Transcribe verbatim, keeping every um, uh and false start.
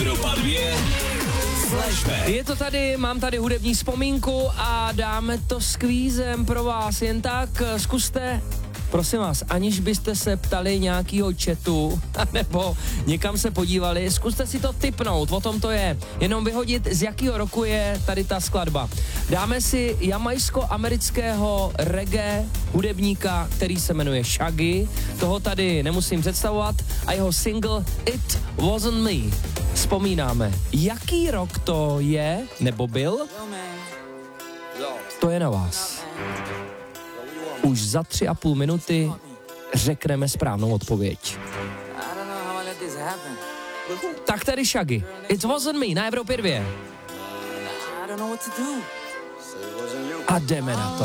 Evropa dva Flashback. Je to tady, mám tady hudební vzpomínku a dáme to s kvízem pro vás. Jen tak zkuste, prosím vás, aniž byste se ptali nějakýho chatu, nebo někam se podívali, zkuste si to tipnout, o tom to je. Jenom vyhodit, z jakého roku je tady ta skladba. Dáme si jamajsko-amerického reggae hudebníka, který se jmenuje Shaggy. Toho tady nemusím představovat. A jeho single It Wasn't Me. Vzpomínáme, jaký rok to je, nebo byl? To je na vás. Už za tři a půl minuty řekneme správnou odpověď. Tak tady Shaggy. It Wasn't Me na Evropě dva. A jdeme na to.